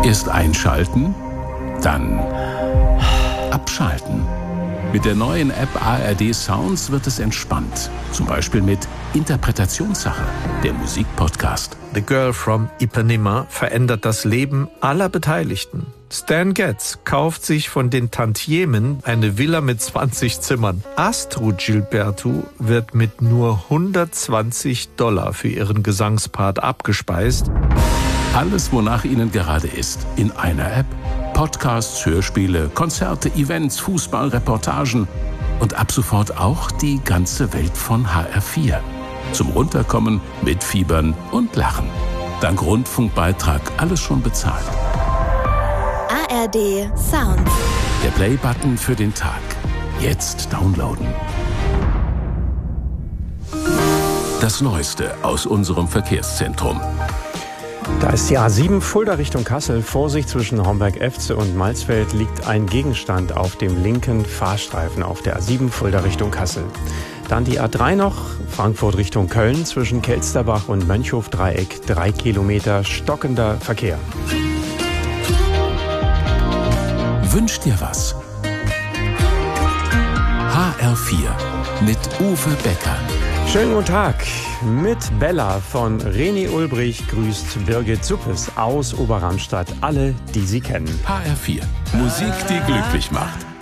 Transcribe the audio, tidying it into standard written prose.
Erst einschalten, dann abschalten. Mit der neuen App ARD Sounds wird es entspannt. Zum Beispiel mit Interpretationssache, der Musikpodcast. The Girl from Ipanema verändert das Leben aller Beteiligten. Stan Getz kauft sich von den Tantiemen eine Villa mit 20 Zimmern. Astrud Gilberto wird mit nur $120 für ihren Gesangspart abgespeist. Alles, wonach Ihnen gerade ist, in einer App. Podcasts, Hörspiele, Konzerte, Events, Fußball, Reportagen und ab sofort auch die ganze Welt von HR4. Zum Runterkommen, Mitfiebern und Lachen. Dank Rundfunkbeitrag alles schon bezahlt. ARD Sounds. Der Play-Button für den Tag. Jetzt downloaden. Das Neueste aus unserem Verkehrszentrum. Da ist die A7 Fulda Richtung Kassel. Vorsicht, zwischen Homberg-Efze und Malzfeld liegt ein Gegenstand auf dem linken Fahrstreifen auf der A7 Fulda Richtung Kassel. Dann die A3 noch, Frankfurt Richtung Köln, zwischen Kelsterbach und Mönchhof-Dreieck, 3 Kilometer stockender Verkehr. Wünsch dir was? HR4 mit Uwe Becker. Schönen guten Tag. Mit Bella von René Ulbrich grüßt Birgit Suppes aus Oberramstadt alle, die sie kennen. HR4. Musik, die glücklich macht.